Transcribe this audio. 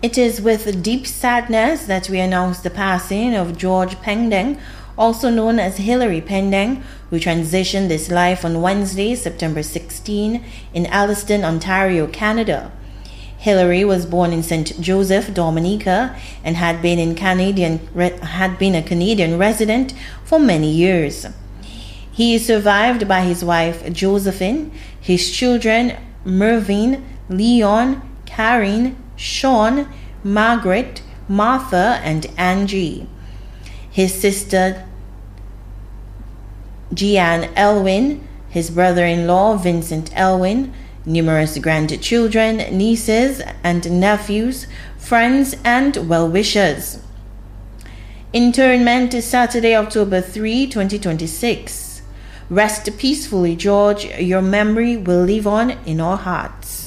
It is with deep sadness that we announce the passing of George Pendeng, also known as Hilary Pendeng, who transitioned this life on Wednesday, September 16, in Alliston, Ontario, Canada. Hilary was born in St. Joseph, Dominica, and had been a Canadian resident for many years. He is survived by his wife Josephine, his children Mervyn, Leon, Karen, Sean, Margaret, Martha, and Angie. His sister Jeanne Elwin, his brother-in-law Vincent Elwin, numerous grandchildren, nieces and nephews, friends and well-wishers. Interment is Saturday, October 3, 2026. Rest peacefully, George. Your memory will live on in our hearts.